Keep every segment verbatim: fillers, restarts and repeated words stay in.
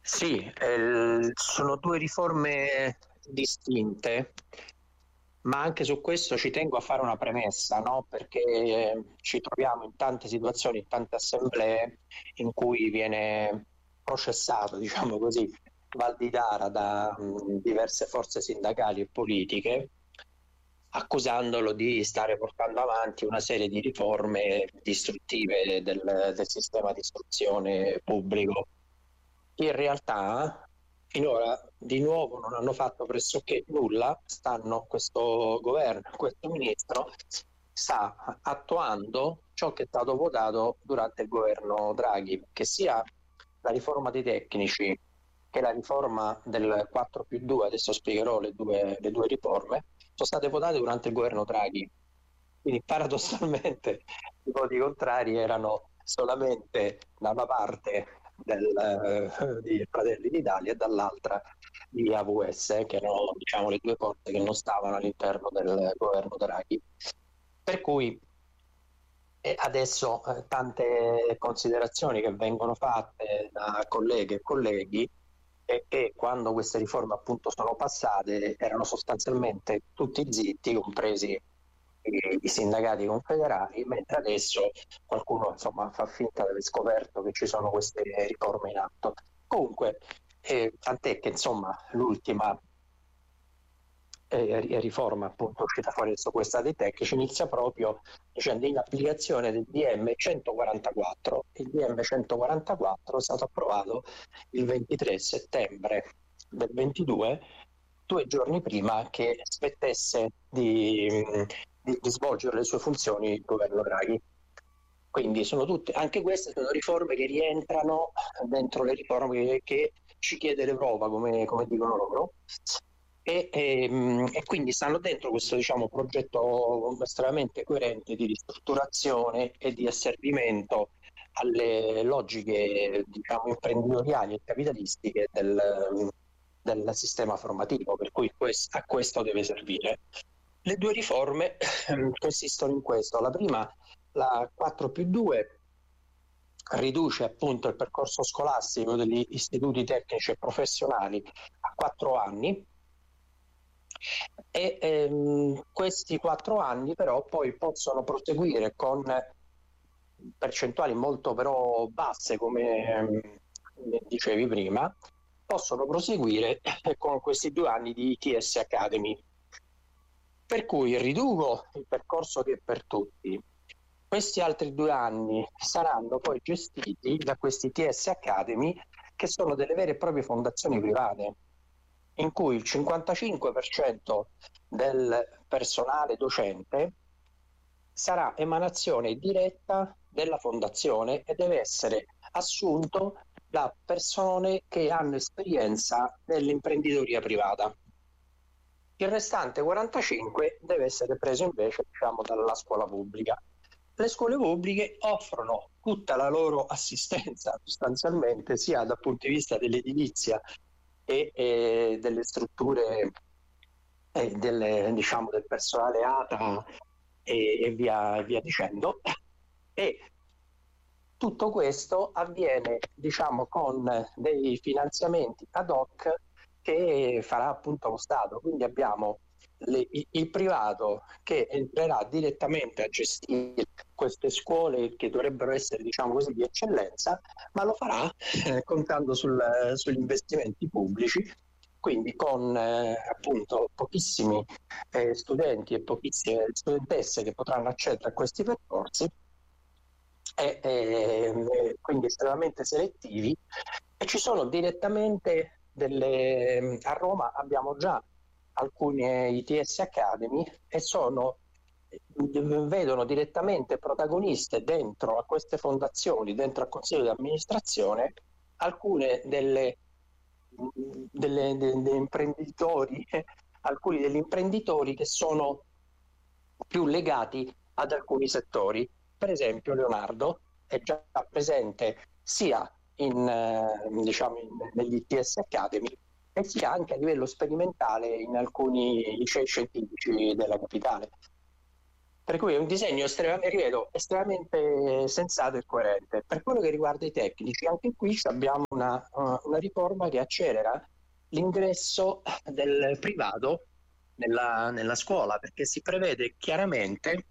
Sì, eh, sono due riforme distinte, ma anche su questo ci tengo a fare una premessa, no? Perché eh, ci troviamo in tante situazioni, in tante assemblee in cui viene processato, diciamo così, Valditara da mh, diverse forze sindacali e politiche, accusandolo di stare portando avanti una serie di riforme distruttive del, del sistema di istruzione pubblico. In realtà finora di nuovo non hanno fatto pressoché nulla, stanno, questo governo, questo ministro sta attuando ciò che è stato votato durante il governo Draghi, che sia la riforma dei tecnici che la riforma del quattro più due, adesso spiegherò le due, le due riforme, sono state votate durante il governo Draghi. Quindi paradossalmente i voti contrari erano solamente da una parte del, eh, di Fratelli d'Italia e dall'altra di A V S, che erano, diciamo, le due forze che non stavano all'interno del governo Draghi. Per cui e adesso eh, tante considerazioni che vengono fatte da colleghe e colleghi e che quando queste riforme appunto sono passate erano sostanzialmente tutti zitti, compresi i, i sindacati confederali, mentre adesso qualcuno insomma fa finta di aver scoperto che ci sono queste riforme in atto. Comunque, eh, tant'è che insomma l'ultima eh, riforma appunto uscita fuori adesso, questa dei tecnici, inizia proprio dicendo in applicazione del D M centoquarantaquattro. Il D M centoquarantaquattro è stato approvato il ventitré settembre del ventidue, due giorni prima che smettesse di, di, di svolgere le sue funzioni il governo Draghi. Quindi sono tutte, anche queste sono riforme che rientrano dentro le riforme che, che ci chiede l'Europa, come, come dicono loro, e, e, e quindi stanno dentro questo, diciamo, progetto estremamente coerente di ristrutturazione e di asservimento alle logiche, diciamo, imprenditoriali e capitalistiche del, del sistema formativo, per cui quest- a questo deve servire. Le due riforme consistono in questo. La prima, la quattro più due, riduce appunto il percorso scolastico degli istituti tecnici e professionali a quattro anni e ehm, questi quattro anni però poi possono proseguire con percentuali molto però basse, come ehm, dicevi prima, possono proseguire con questi due anni di I T S Academy. Per cui riduco il percorso che è per tutti. Questi altri due anni saranno poi gestiti da questi T S Academy, che sono delle vere e proprie fondazioni private, in cui il cinquantacinque per cento del personale docente sarà emanazione diretta della fondazione e deve essere assunto da persone che hanno esperienza nell'imprenditoria privata. Il restante quarantacinque deve essere preso invece, diciamo, dalla scuola pubblica. Le scuole pubbliche offrono tutta la loro assistenza sostanzialmente sia dal punto di vista dell'edilizia e, e delle strutture e delle, diciamo, del personale A T A e, e via, via dicendo, e tutto questo avviene, diciamo, con dei finanziamenti ad hoc che farà appunto lo Stato. Quindi abbiamo le, il privato che entrerà direttamente a gestire queste scuole che dovrebbero essere, diciamo così, di eccellenza, ma lo farà eh, contando sul, sugli investimenti pubblici, quindi con eh, appunto pochissimi eh, studenti e pochissime studentesse che potranno accedere a questi percorsi e, e quindi estremamente selettivi, e ci sono direttamente delle, a Roma abbiamo già alcune I T S Academy e sono vedono direttamente protagoniste dentro a queste fondazioni, dentro al consiglio di amministrazione, alcune delle, delle, delle, delle imprenditori, alcuni degli imprenditori che sono più legati ad alcuni settori. Per esempio Leonardo è già presente sia in, eh, diciamo in, negli I T S Academy e sia anche a livello sperimentale in alcuni licei scientifici della capitale. Per cui è un disegno estremamente, ripeto, estremamente sensato e coerente. Per quello che riguarda i tecnici, anche qui abbiamo una, una riforma che accelera l'ingresso del privato nella, nella scuola, perché si prevede chiaramente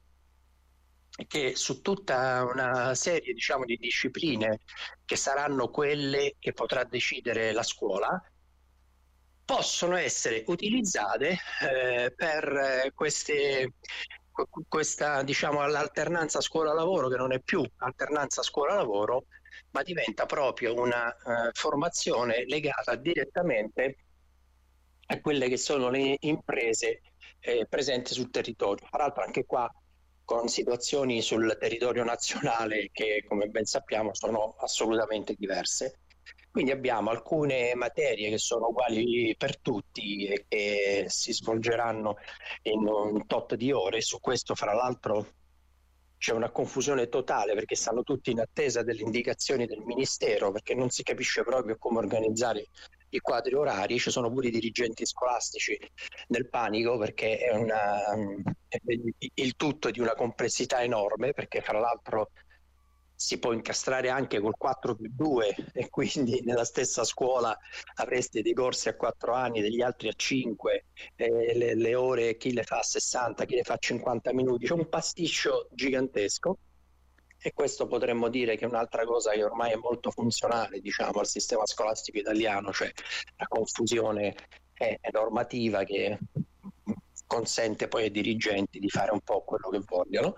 che su tutta una serie, diciamo, di discipline che saranno quelle che potrà decidere la scuola, possono essere utilizzate eh, per queste, questa, diciamo, l'alternanza scuola-lavoro, che non è più alternanza scuola-lavoro, ma diventa proprio una eh, formazione legata direttamente a quelle che sono le imprese eh, presenti sul territorio. Tra l'altro anche qua con situazioni sul territorio nazionale che, come ben sappiamo, sono assolutamente diverse. Quindi abbiamo alcune materie che sono uguali per tutti e che si svolgeranno in un tot di ore. Su questo, fra l'altro, c'è una confusione totale perché stanno tutti in attesa delle indicazioni del Ministero, perché non si capisce proprio come organizzare i quadri orari. Ci sono pure i dirigenti scolastici nel panico perché è una, è il tutto è di una complessità enorme, perché fra l'altro si può incastrare anche col quattro più due e quindi nella stessa scuola avreste dei corsi a quattro anni, degli altri a cinque, eh, le, le ore chi le fa a sessanta, chi le fa a cinquanta minuti, c'è un pasticcio gigantesco. E questo potremmo dire che è un'altra cosa che ormai è molto funzionale, diciamo, al sistema scolastico italiano, cioè la confusione è normativa che consente poi ai dirigenti di fare un po' quello che vogliono.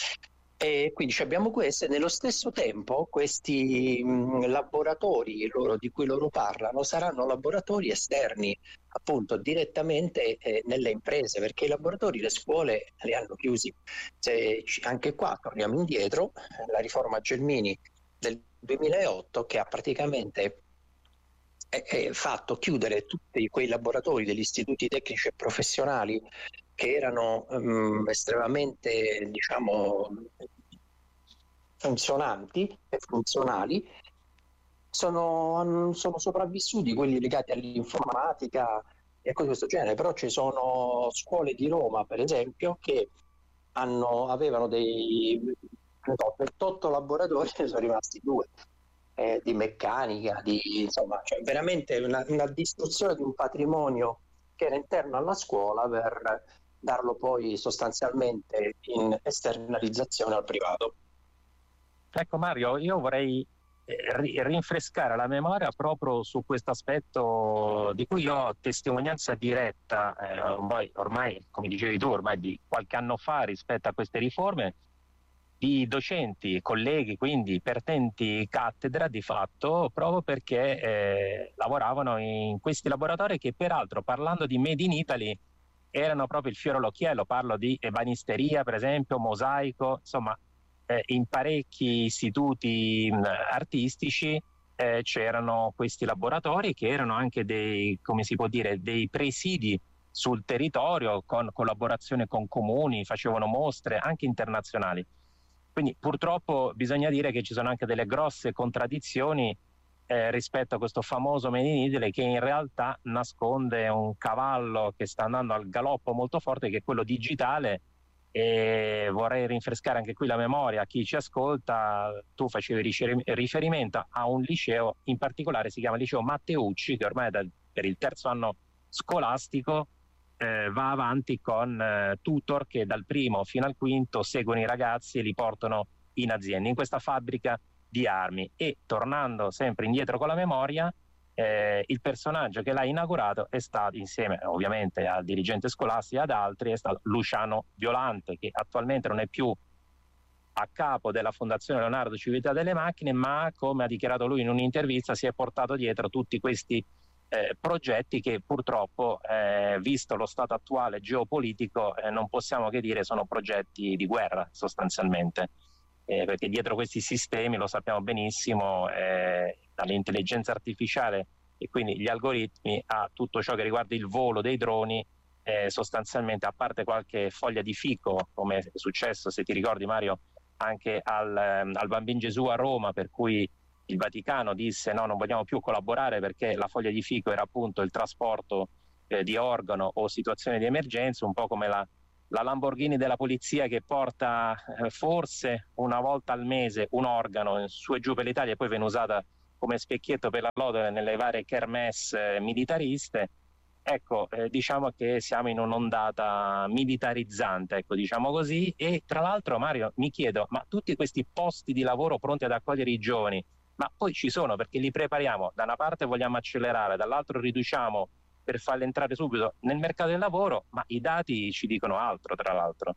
E quindi abbiamo questo, e nello stesso tempo questi mh, laboratori loro, di cui loro parlano saranno laboratori esterni, appunto direttamente eh, nelle imprese, perché i laboratori le scuole li hanno chiusi. Se, anche qua torniamo indietro, la riforma Gelmini del duemilaotto che ha praticamente è, è fatto chiudere tutti quei laboratori degli istituti tecnici e professionali che erano um, estremamente, diciamo, funzionanti e funzionali. Sono, sono sopravvissuti quelli legati all'informatica e cose di questo genere, però ci sono scuole di Roma, per esempio, che hanno, avevano dei so, ventotto laboratori, ne sono rimasti due, eh, di meccanica, di, insomma, cioè veramente una, una distruzione di un patrimonio che era interno alla scuola per darlo poi sostanzialmente in esternalizzazione al privato. Ecco Mario, io vorrei rinfrescare la memoria proprio su questo aspetto di cui io ho testimonianza diretta, eh, ormai, ormai, come dicevi tu, ormai di qualche anno fa rispetto a queste riforme, di docenti, colleghi, quindi pertenti cattedra di fatto, proprio perché eh, lavoravano in questi laboratori che peraltro, parlando di Made in Italy, erano proprio il fiore all'occhiello. Parlo di ebanisteria, per esempio, mosaico, insomma, eh, in parecchi istituti mh, artistici eh, c'erano questi laboratori che erano anche dei, come si può dire, dei presidi sul territorio, con collaborazione con comuni, facevano mostre anche internazionali. Quindi purtroppo bisogna dire che ci sono anche delle grosse contraddizioni eh, rispetto a questo famoso Made in Italy, che in realtà nasconde un cavallo che sta andando al galoppo molto forte, che è quello digitale. E vorrei rinfrescare anche qui la memoria a chi ci ascolta. Tu facevi riferimento a un liceo, in particolare si chiama Liceo Matteucci, che ormai da, per il terzo anno scolastico eh, va avanti con eh, tutor che dal primo fino al quinto seguono i ragazzi e li portano in azienda, in questa fabbrica di armi. E tornando sempre indietro con la memoria, Eh, il personaggio che l'ha inaugurato è stato, insieme ovviamente al dirigente scolastico e ad altri, è stato Luciano Violante, che attualmente non è più a capo della Fondazione Leonardo Civiltà delle Macchine, ma, come ha dichiarato lui in un'intervista, si è portato dietro tutti questi eh, progetti che purtroppo, eh, visto lo stato attuale geopolitico, eh, non possiamo che dire sono progetti di guerra sostanzialmente. Eh, perché dietro questi sistemi, lo sappiamo benissimo, eh, dall'intelligenza artificiale e quindi gli algoritmi a tutto ciò che riguarda il volo dei droni, eh, sostanzialmente, a parte qualche foglia di fico, come è successo, se ti ricordi Mario, anche al, al Bambin Gesù a Roma, per cui il Vaticano disse no, non vogliamo più collaborare perché la foglia di fico era appunto il trasporto eh, di organo o situazioni di emergenza, un po' come la la Lamborghini della polizia che porta eh, forse una volta al mese un organo su e giù per l'Italia e poi viene usata come specchietto per la lode nelle varie kermesse militariste. Ecco, eh, diciamo che siamo in un'ondata militarizzante, ecco, diciamo così. E tra l'altro, Mario, mi chiedo, ma tutti questi posti di lavoro pronti ad accogliere i giovani, ma poi ci sono perché li prepariamo, da una parte vogliamo accelerare, dall'altro riduciamo per farli entrare subito nel mercato del lavoro, ma i dati ci dicono altro, tra l'altro.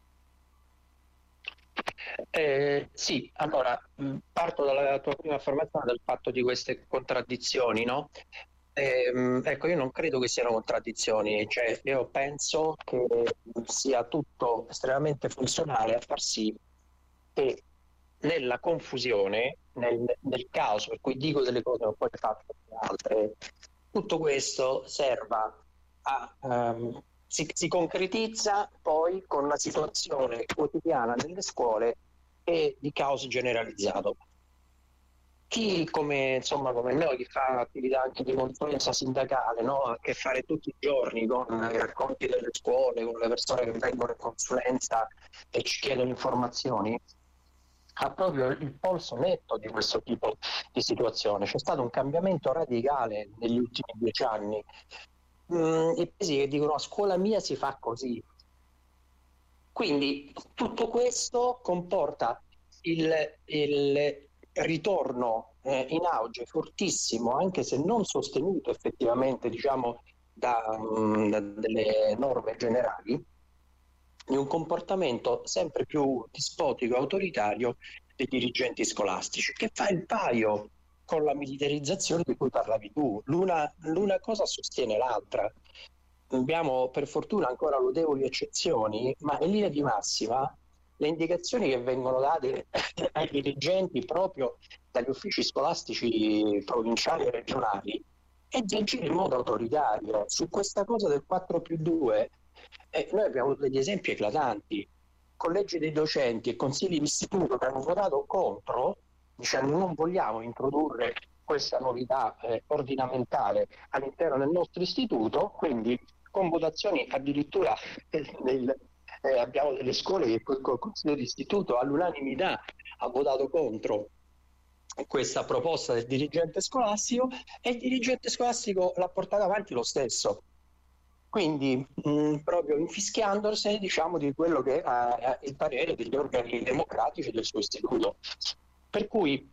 Eh, sì, allora mh, parto dalla tua prima affermazione del fatto di queste contraddizioni, no? Ehm, ecco, io non credo che siano contraddizioni, cioè io penso che sia tutto estremamente funzionale a far sì che nella confusione, nel, nel caos, per cui dico delle cose e poi faccio altre, tutto questo serva a, ehm, si, si concretizza poi con la situazione quotidiana nelle scuole e di caos generalizzato. Chi come, insomma, come noi, chi fa attività anche di consulenza sindacale, no? Ha a che fare tutti i giorni con i racconti delle scuole, con le persone che vengono in consulenza e ci chiedono informazioni, ha proprio il polso netto di questo tipo di situazione. C'è stato un cambiamento radicale negli ultimi dieci anni. Mm, I paesi che dicono a scuola mia si fa così. Quindi tutto questo comporta il, il ritorno eh, in auge fortissimo, anche se non sostenuto effettivamente, diciamo, da, mm, da delle norme generali, di un comportamento sempre più dispotico e autoritario dei dirigenti scolastici, che fa il paio con la militarizzazione di cui parlavi tu. L'una, l'una cosa sostiene l'altra. Abbiamo per fortuna ancora lodevoli eccezioni, ma in linea di massima le indicazioni che vengono date ai dirigenti proprio dagli uffici scolastici provinciali e regionali è di agire in modo autoritario. Su questa cosa del quattro più due eh, noi abbiamo avuto degli esempi eclatanti, collegi dei docenti e consigli di istituto che hanno votato contro, dicendo non vogliamo introdurre questa novità eh, ordinamentale all'interno del nostro istituto, quindi con votazioni addirittura del, eh, abbiamo delle scuole che col, col consiglio di istituto all'unanimità ha votato contro questa proposta del dirigente scolastico e il dirigente scolastico l'ha portata avanti lo stesso. Quindi mh, proprio infischiandosi, diciamo, di quello che è il parere degli organi democratici del suo istituto. Per cui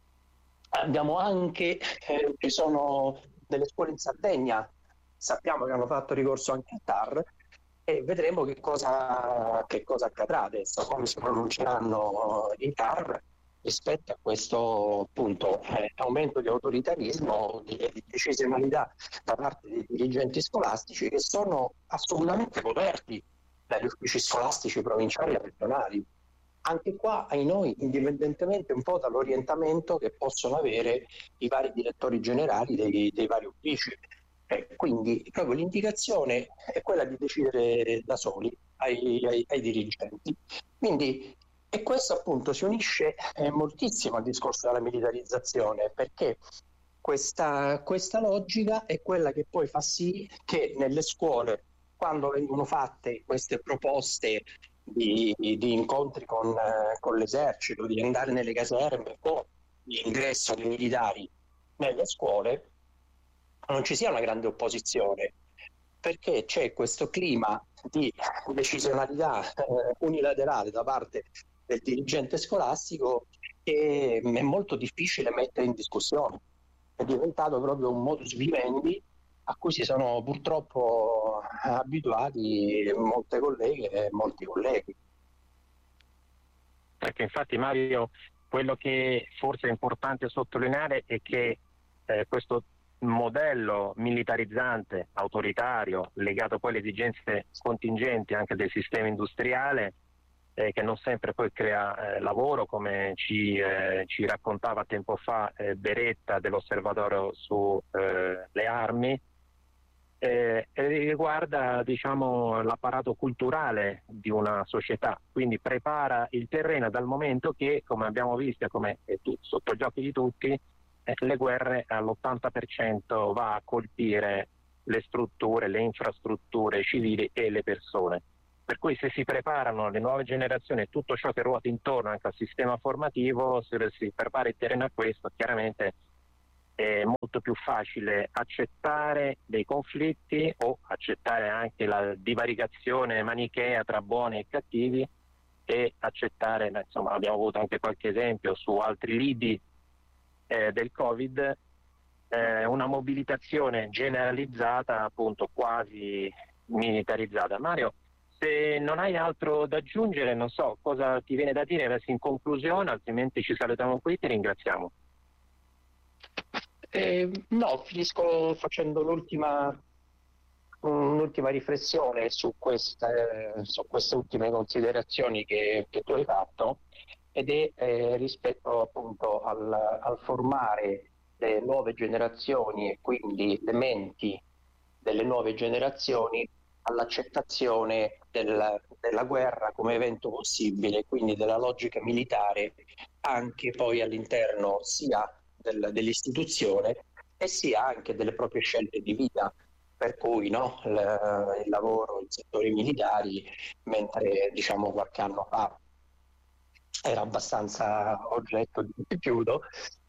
abbiamo anche, eh, ci sono delle scuole in Sardegna, sappiamo che hanno fatto ricorso anche al T A R e vedremo che cosa, che cosa accadrà adesso, come si pronunceranno i T A R rispetto a questo appunto eh, aumento di autoritarismo, di, di decisionalità da parte dei dirigenti scolastici che sono assolutamente coperti dagli uffici scolastici provinciali e regionali. Anche qua, ai noi, indipendentemente un po' dall'orientamento che possono avere i vari direttori generali dei, dei vari uffici. Eh, quindi proprio l'indicazione è quella di decidere da soli ai, ai, ai dirigenti. Quindi, e questo appunto si unisce eh, moltissimo al discorso della militarizzazione, perché questa, questa logica è quella che poi fa sì che nelle scuole, quando vengono fatte queste proposte di, di incontri con, eh, con l'esercito, di andare nelle caserme o di ingresso dei militari nelle scuole, non ci sia una grande opposizione, perché c'è questo clima di decisionalità eh, unilaterale da parte del dirigente scolastico che è molto difficile mettere in discussione. È diventato proprio un modus vivendi a cui si sono purtroppo abituati molte colleghe e molti colleghi. Ecco, infatti Mario, quello che forse è importante sottolineare è che eh, questo modello militarizzante, autoritario, legato poi alle esigenze contingenti anche del sistema industriale, eh, che non sempre poi crea eh, lavoro, come ci, eh, ci raccontava tempo fa eh, Beretta dell'Osservatorio sulle eh, armi, eh, riguarda, diciamo, l'apparato culturale di una società, quindi prepara il terreno dal momento che, come abbiamo visto, come è tu, sotto gli occhi di tutti, eh, le guerre all'ottanta per cento va a colpire le strutture, le infrastrutture civili e le persone. per cui se si preparano le nuove generazioni e tutto ciò che ruota intorno anche al sistema formativo, se si prepara il terreno a questo, chiaramente è molto più facile accettare dei conflitti o accettare anche la divaricazione manichea tra buoni e cattivi, e accettare, insomma abbiamo avuto anche qualche esempio su altri lidi eh, del Covid, eh, una mobilitazione generalizzata, appunto quasi militarizzata. Mario, se non hai altro da aggiungere, non so cosa ti viene da dire adesso in conclusione, altrimenti ci salutiamo qui, ti ringraziamo. Eh, no, finisco facendo l'ultima, un'ultima riflessione su queste, su queste ultime considerazioni che, che tu hai fatto, ed è eh, rispetto appunto al, al formare le nuove generazioni e quindi le menti delle nuove generazioni all'accettazione del, della guerra come evento possibile, quindi della logica militare anche poi all'interno sia del, dell'istituzione e sia anche delle proprie scelte di vita, per cui no, il, il lavoro in settori militari, mentre diciamo qualche anno fa era abbastanza oggetto di rifiuto,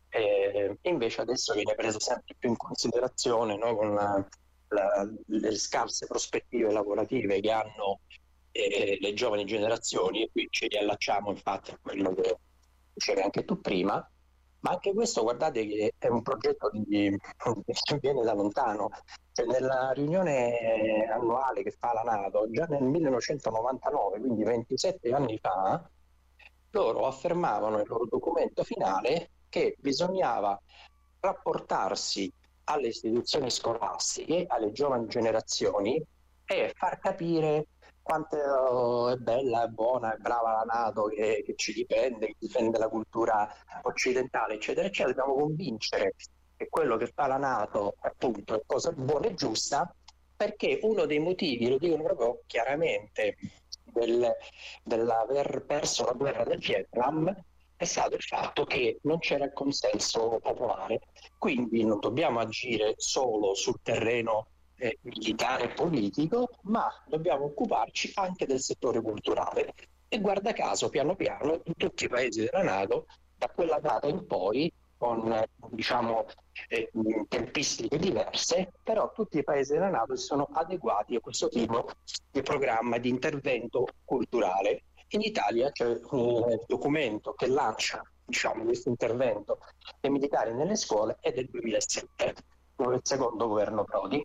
eh, invece adesso viene preso sempre più in considerazione, no, con la, la, le scarse prospettive lavorative che hanno eh, le giovani generazioni, e qui ci riallacciamo infatti a quello che dicevi anche tu prima. Ma anche questo, guardate, che è un progetto di, che viene da lontano. Cioè, nella riunione annuale che fa la NATO, già nel millenovecentonovantanove, quindi ventisette anni fa, loro affermavano nel loro documento finale che bisognava rapportarsi alle istituzioni scolastiche, alle giovani generazioni, e far capire quanto è bella, è buona, è brava la NATO che, che ci difende, che difende la cultura occidentale, eccetera, eccetera. Dobbiamo convincere che quello che fa la NATO appunto è cosa buona e giusta, perché uno dei motivi, lo dicono proprio chiaramente, del, dell'aver perso la guerra del Vietnam è stato il fatto che non c'era il consenso popolare. Quindi non dobbiamo agire solo sul terreno Eh, militare e politico, ma dobbiamo occuparci anche del settore culturale. E guarda caso, piano piano, in tutti i paesi della NATO, da quella data in poi, con diciamo eh, tempistiche diverse, però tutti i paesi della NATO si sono adeguati a questo tipo di programma di intervento culturale. In Italia c'è un documento che lancia diciamo questo intervento dei militari nelle scuole, è del duemilasette, il secondo governo Prodi.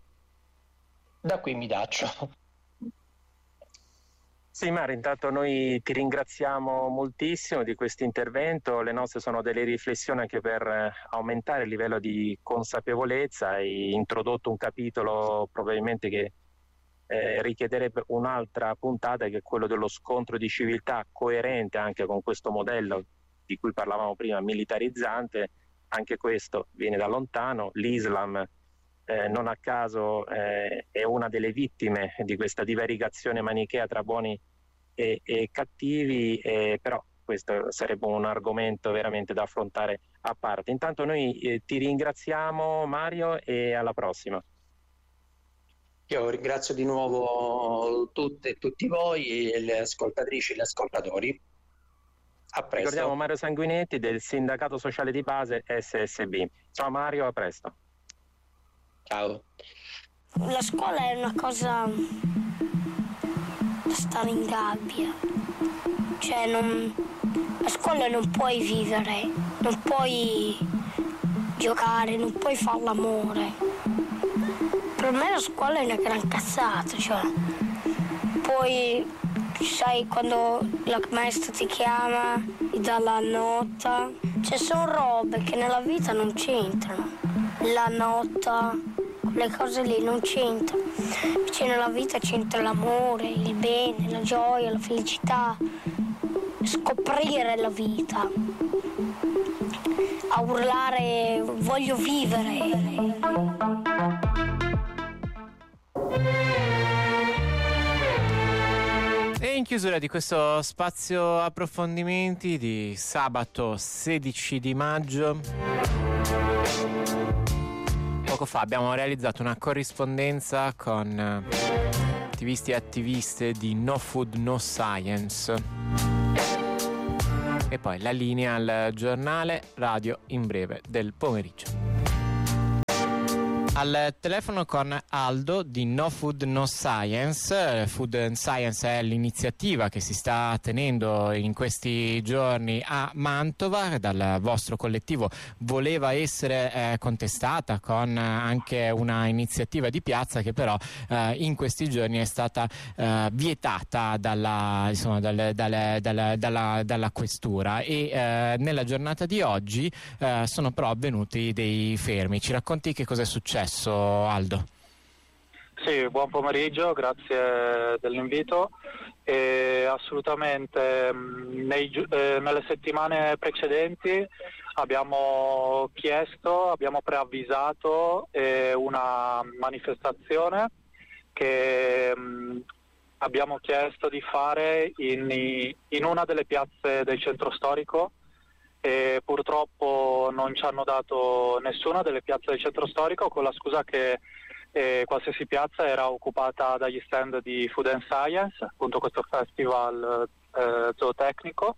Da qui mi taccio. Sì, Mario, intanto noi ti ringraziamo moltissimo di questo intervento. Le nostre sono delle riflessioni anche per aumentare il livello di consapevolezza. Hai introdotto un capitolo probabilmente che eh, richiederebbe un'altra puntata, che è quello dello scontro di civiltà, coerente anche con questo modello di cui parlavamo prima, militarizzante. Anche questo viene da lontano. L'Islam Eh, non a caso eh, è una delle vittime di questa divaricazione manichea tra buoni e, e cattivi, eh, però questo sarebbe un argomento veramente da affrontare a parte. Intanto noi eh, ti ringraziamo, Mario, e alla prossima. Io ringrazio di nuovo tutte e tutti voi, le ascoltatrici e gli ascoltatori. A presto. Ricordiamo Mario Sanguinetti del Sindacato Sociale di Base S S B. Ciao Mario, a presto. Ciao. La scuola è una cosa da stare in gabbia. Cioè, non... a scuola non puoi vivere, non puoi giocare, non puoi fare l'amore. Per me la scuola è una gran cazzata, cioè. Poi, sai, quando la maestra ti chiama, ti dà la nota. Cioè, sono robe che nella vita non c'entrano. La nota, quelle cose lì non c'entrano. Invece nella vita c'entra l'amore, il bene, la gioia, la felicità, scoprire la vita, a urlare voglio vivere. E in chiusura di questo spazio approfondimenti di sabato sedici di maggio, poco fa abbiamo realizzato una corrispondenza con attivisti e attiviste di No Food No Science. E poi la linea al giornale radio in breve del pomeriggio. Al telefono con Aldo di No Food No Science. Food and Science è l'iniziativa che si sta tenendo in questi giorni a Mantova. Dal vostro collettivo voleva essere eh, contestata con anche una iniziativa di piazza che però eh, in questi giorni è stata eh, vietata dalla, insomma, dal, dal, dal, dalla, dalla questura e eh, nella giornata di oggi eh, sono però avvenuti dei fermi. Ci racconti che cosa è successo, Aldo? Sì, buon pomeriggio, grazie dell'invito. E assolutamente nei, eh, nelle settimane precedenti abbiamo chiesto, abbiamo preavvisato eh, una manifestazione che mh, abbiamo chiesto di fare in, in una delle piazze del centro storico. E purtroppo non ci hanno dato nessuna delle piazze del centro storico, con la scusa che eh, qualsiasi piazza era occupata dagli stand di Food and Science, appunto questo festival eh, zootecnico,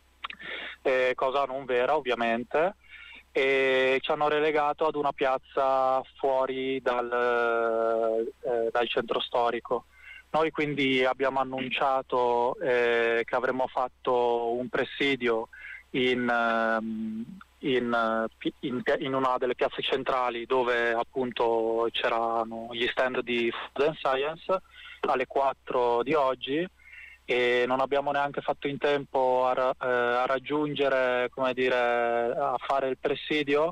eh, cosa non vera ovviamente, e ci hanno relegato ad una piazza fuori dal, eh, dal centro storico. Noi quindi abbiamo annunciato eh, che avremmo fatto un presidio In, in, in, in una delle piazze centrali dove appunto c'erano gli stand di Food and Science alle quattro di oggi, e non abbiamo neanche fatto in tempo a, eh, a raggiungere, come dire, a fare il presidio,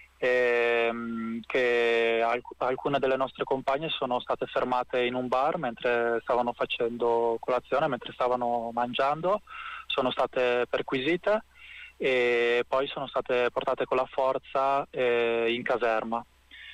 ehm, che alc- alcune delle nostre compagne sono state fermate in un bar mentre stavano facendo colazione, mentre stavano mangiando, sono state perquisite e poi sono state portate con la forza eh, in caserma.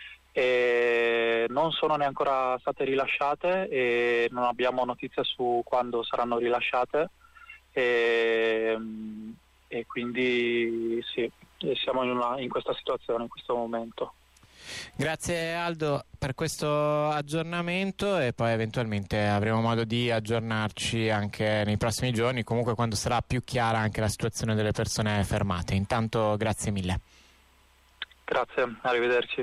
E non sono neanche ancora state rilasciate e non abbiamo notizie su quando saranno rilasciate, e, e quindi sì, siamo in, una, in questa situazione in questo momento. Grazie Aldo per questo aggiornamento, e poi eventualmente avremo modo di aggiornarci anche nei prossimi giorni, comunque quando sarà più chiara anche la situazione delle persone fermate. Intanto grazie mille. Grazie, arrivederci.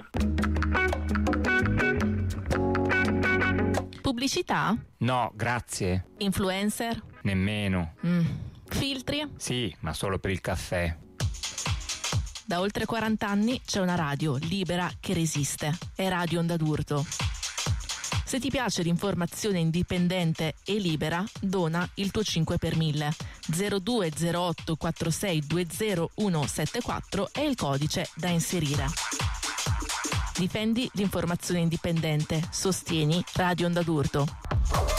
Pubblicità? No, grazie. Influencer? Nemmeno. Mm. Filtri? Sì, ma solo per il caffè. Da oltre quaranta anni c'è una radio libera che resiste. È Radio Onda d'Urto. Se ti piace l'informazione indipendente e libera, dona il tuo cinque per mille. zero due zero otto quattro sei due zero uno sette quattro è il codice da inserire. Difendi l'informazione indipendente. Sostieni Radio Onda d'Urto.